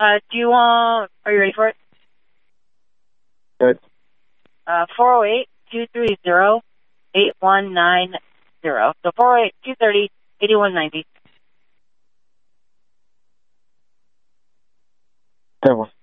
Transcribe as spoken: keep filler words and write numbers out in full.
Uh, do you want, are you ready for it? Good. Uh, four oh eight, two three zero, eight one nine zero. So four oh eight, two three zero, eight one nine zero. That one.